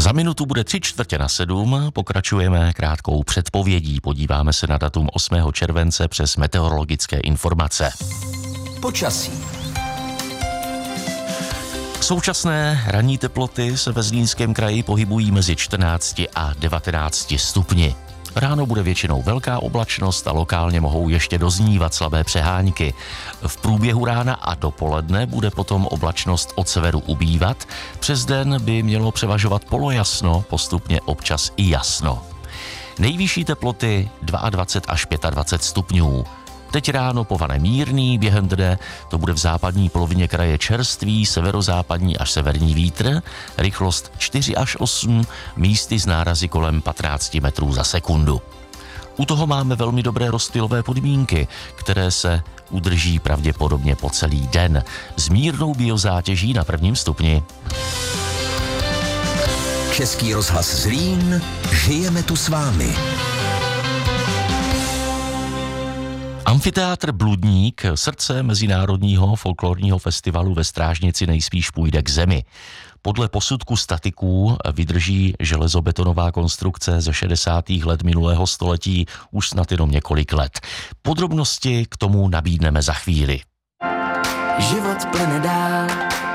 Za minutu bude 6:45, pokračujeme krátkou předpovědí. Podíváme se na datum 8. července přes meteorologické informace. Počasí. Současné ranní teploty se ve Zlínském kraji pohybují mezi 14 a 19 stupni. Ráno bude většinou velká oblačnost a lokálně mohou ještě doznívat slabé přehánky. V průběhu rána a dopoledne bude potom oblačnost od severu ubývat. Přes den by mělo převažovat polojasno, postupně občas i jasno. Nejvyšší teploty 22 až 25 stupňů. Teď ráno povane mírný, během dne to bude v západní polovině kraje čerstvý, severozápadní až severní vítr, rychlost 4 až 8, místy z nárazy kolem 15 metrů za sekundu. U toho máme velmi dobré rozptylové podmínky, které se udrží pravděpodobně po celý den, s mírnou biozátěží na 1. stupni. Český rozhlas Zlín, žijeme tu s vámi. Amfiteátr Bludník, srdce mezinárodního folklorního festivalu ve Strážnici, nejspíš půjde k zemi. Podle posudku statiků vydrží železobetonová konstrukce ze 60. let minulého století už snad jenom několik let. Podrobnosti k tomu nabídneme za chvíli. Život plyne dál,